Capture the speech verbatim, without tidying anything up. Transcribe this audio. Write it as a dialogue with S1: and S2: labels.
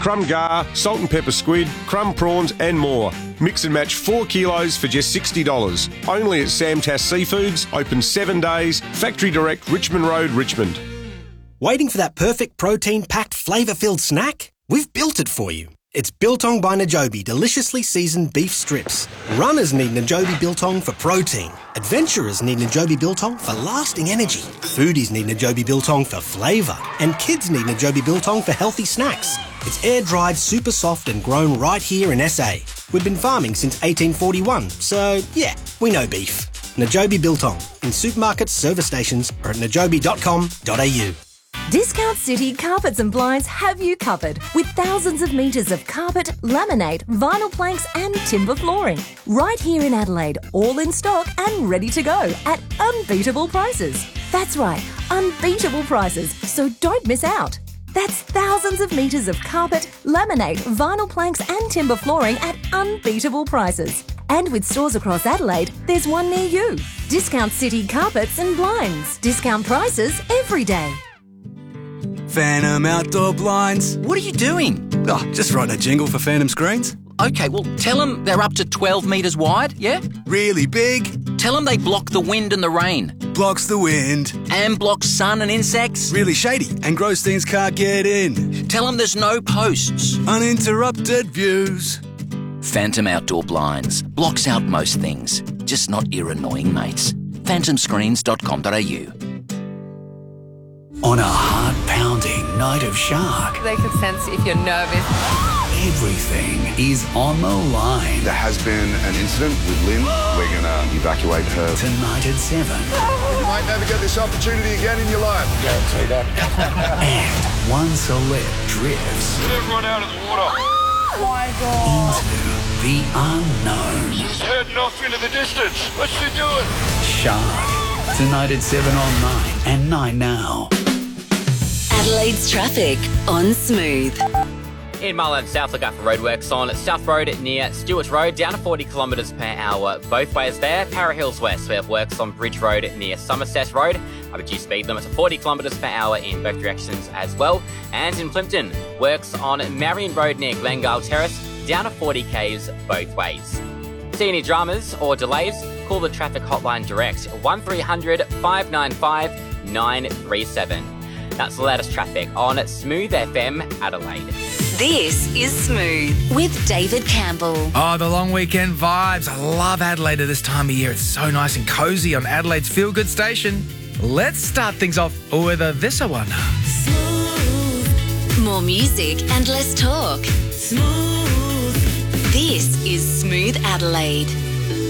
S1: crumb gar, salt and pepper squid, crumb prawns and more. Mix and match four kilos for just sixty dollars. Only at Sam Tass Seafoods, open seven days, Factory Direct, Richmond Road, Richmond.
S2: Waiting for that perfect protein-packed, flavour-filled snack? We've built it for you. It's Biltong by Najobi deliciously seasoned beef strips. Runners need Najobi Biltong for protein. Adventurers need Najobi Biltong for lasting energy. Foodies need Najobi Biltong for flavour. And kids need Najobi Biltong for healthy snacks. It's air-dried, super soft and grown right here in S A. We've been farming since eighteen forty-one, so yeah, we know beef. Najobi Biltong in supermarkets, service stations or at najobi dot com dot a u.
S3: Discount City Carpets and Blinds have you covered with thousands of metres of carpet, laminate, vinyl planks and timber flooring. Right here in Adelaide, all in stock and ready to go at unbeatable prices. That's right, unbeatable prices, so don't miss out. That's thousands of metres of carpet, laminate, vinyl planks and timber flooring at unbeatable prices. And with stores across Adelaide, there's one near you. Discount City Carpets and Blinds. Discount prices every day.
S4: Phantom Outdoor Blinds.
S5: What are you doing?
S4: Oh, just writing a jingle for Phantom Screens.
S5: Okay, well, tell them they're up to twelve metres wide, yeah?
S4: Really big.
S5: Tell them they block the wind and the rain.
S4: Blocks the wind.
S5: And block sun and insects.
S4: Really shady, and Grosstein's can't get in.
S5: Tell them there's no posts.
S4: Uninterrupted views.
S5: Phantom Outdoor Blinds. Blocks out most things, just not your annoying mates. phantom screens dot com dot a u.
S6: On a heart-pounding night of shark,
S7: they can sense if you're nervous.
S6: Everything is on the line.
S8: There has been an incident with Lynn. We're going to evacuate her.
S6: Tonight at seven.
S8: You might never get this opportunity again in your life. Guarantee that.
S6: And one celeb drifts.
S9: Get everyone out of the water.
S7: Oh my God.
S6: Into the unknown.
S9: She's heading off into the distance. What's she doing?
S6: Shark. Tonight at seven on nine and nine now.
S10: Adelaide's traffic on Smooth.
S11: In Mullen, South look out for roadworks on South Road near Stewart's Road, down to forty kilometres per hour both ways there. Para Hills West, we have works on Bridge Road near Somerset Road. I reduced speed limit to forty kilometres per hour in both directions as well. And in Plympton, works on Marion Road near Glengale Terrace, down to forty k's both ways. See any dramas or delays? Call the traffic hotline direct, one three hundred five nine five nine three seven. That's the latest traffic on Smooth F M Adelaide.
S10: This is Smooth with David Campbell.
S12: Oh, the long weekend vibes. I love Adelaide at this time of year. It's so nice and cosy on Adelaide's Feel Good station. Let's start things off with a this one.
S10: Smooth. More music and less talk. Smooth. This is Smooth Adelaide.